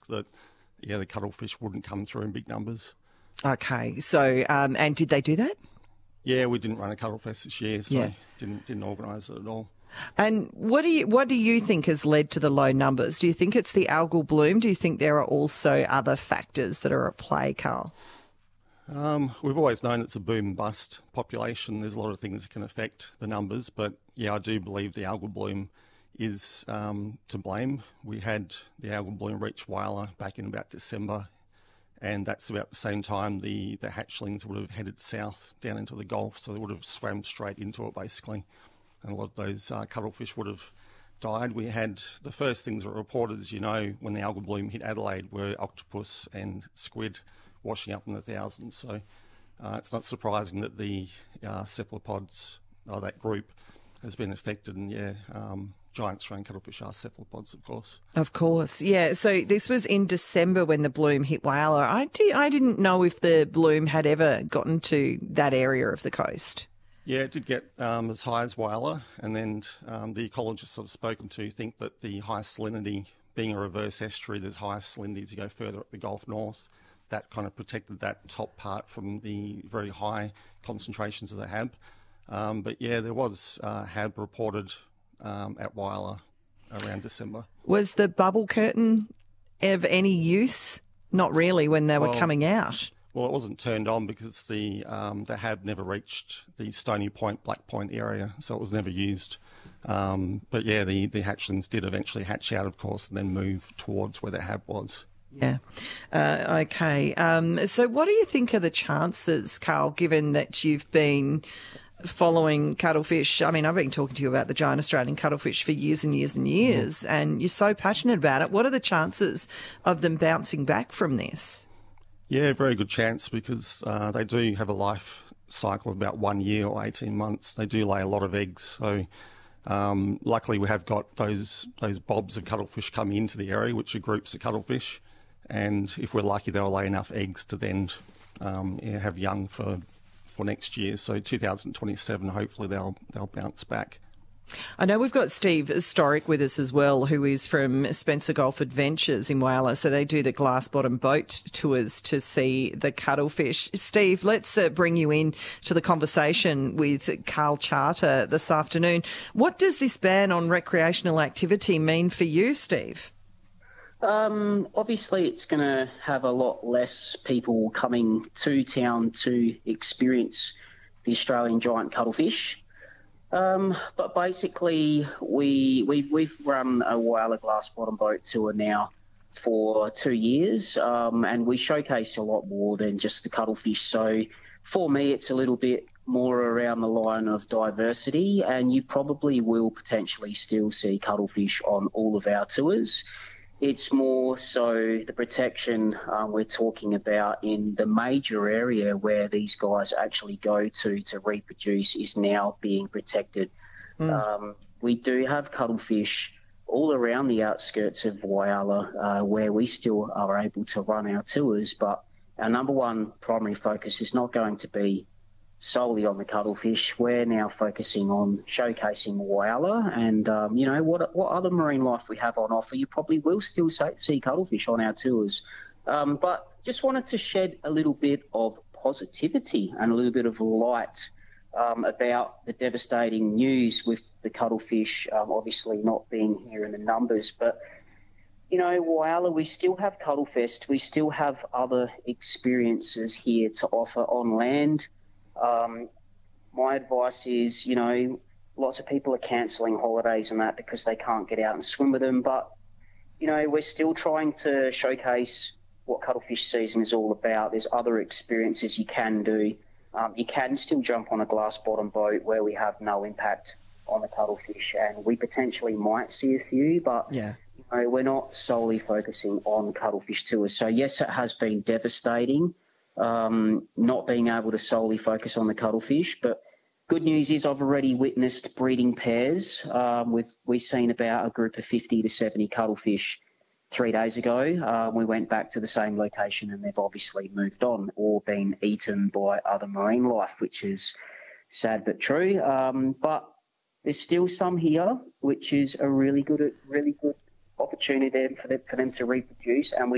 that, the cuttlefish wouldn't come through in big numbers. Okay, so and did they do that? Yeah, we didn't run a Cuttlefest this year, so didn't organise it at all. And what do you think has led to the low numbers? Do you think it's the algal bloom? Do you think there are also other factors that are at play, Carl? We've always known it's a boom and bust population. There's a lot of things that can affect the numbers, but I do believe the algal bloom is to blame. We had the algal bloom reach Whyalla back in about December, and that's about the same time the hatchlings would have headed south down into the Gulf, so they would have swam straight into it basically, and a lot of those cuttlefish would have died. We had the first things that were reported, as you know, when the algal bloom hit Adelaide were octopus and squid washing up in the thousands, so it's not surprising that the cephalopods, that group, has been affected, and giant Australian cuttlefish are cephalopods, of course. Of course, yeah. So this was in December when the bloom hit Whyalla. I didn't know if the bloom had ever gotten to that area of the coast. Yeah, it did get as high as Whyalla, and then the ecologists I've spoken to think that the high salinity, being a reverse estuary, there's higher salinity as you go further up the Gulf North. That kind of protected that top part from the very high concentrations of the HAB. There was HAB reported at Whyalla around December. Was the bubble curtain of any use? Not really when they were coming out. Well, it wasn't turned on because the HAB never reached the Stony Point, Black Point area, so it was never used. The hatchlings did eventually hatch out, of course, and then move towards where the HAB was. Yeah. Okay. So what do you think are the chances, Carl, given that you've been following cuttlefish? I mean, I've been talking to you about the giant Australian cuttlefish for years and years and years, and you're so passionate about it. What are the chances of them bouncing back from this? Yeah, very good chance, because they do have a life cycle of about 1 year or 18 months. They do lay a lot of eggs. So luckily we have got those bobs of cuttlefish coming into the area, which are groups of cuttlefish. And if we're lucky, they'll lay enough eggs to then have young for next year. So 2027, hopefully they'll bounce back. I know we've got Steve Storick with us as well, who is from Spencer Golf Adventures in Whyalla. So they do the glass bottom boat tours to see the cuttlefish. Steve, let's bring you in to the conversation with Carl Charter this afternoon. What does this ban on recreational activity mean for you, Steve? Obviously, it's going to have a lot less people coming to town to experience the Australian giant cuttlefish. But basically, we've run a Whyalla glass bottom boat tour now for 2 years, and we showcase a lot more than just the cuttlefish. So for me, it's a little bit more around the line of diversity, and you probably will potentially still see cuttlefish on all of our tours. It's more so the protection we're talking about in the major area where these guys actually go to reproduce is now being protected. We do have cuttlefish all around the outskirts of Whyalla where we still are able to run our tours, but our number one primary focus is not going to be solely on the cuttlefish. We're now focusing on showcasing Whyalla and, what other marine life we have on offer. You probably will still see cuttlefish on our tours. But just wanted to shed a little bit of positivity and a little bit of light about the devastating news with the cuttlefish, obviously not being here in the numbers. But, Whyalla, we still have Cuttlefest. We still have other experiences here to offer on land. My advice is, lots of people are cancelling holidays and that because they can't get out and swim with them. But, we're still trying to showcase what cuttlefish season is all about. There's other experiences you can do. You can still jump on a glass bottom boat where we have no impact on the cuttlefish, and we potentially might see a few, but we're not solely focusing on cuttlefish tours. So yes, it has been devastating. Not being able to solely focus on the cuttlefish. But good news is I've already witnessed breeding pairs. We've seen about a group of 50 to 70 cuttlefish 3 days ago. We went back to the same location and they've obviously moved on or been eaten by other marine life, which is sad but true. But there's still some here, which is a really good opportunity for them to reproduce, and we